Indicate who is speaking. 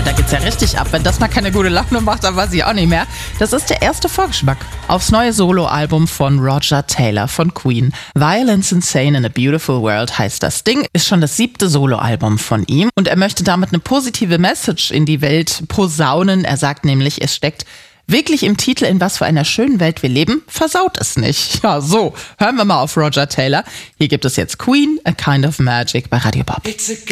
Speaker 1: da geht's ja richtig ab. Wenn das mal keine gute Laune macht, dann weiß ich auch nicht mehr. Das ist der erste Vorgeschmack aufs neue Soloalbum von Roger Taylor von Queen. Violence Insane in a Beautiful World heißt das Ding. Ist schon das 7. Soloalbum von ihm. Und er möchte damit eine positive Message in die Welt posaunen. Er sagt nämlich, es steckt wirklich im Titel, in was für einer schönen Welt wir leben, versaut es nicht. Ja, so, hören wir mal auf Roger Taylor. Hier gibt es jetzt Queen, A Kind of Magic bei Radio Bob.